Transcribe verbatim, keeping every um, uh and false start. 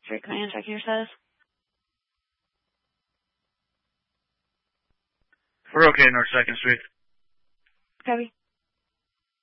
Street Command, check your status. We're okay, North second Street. Copy.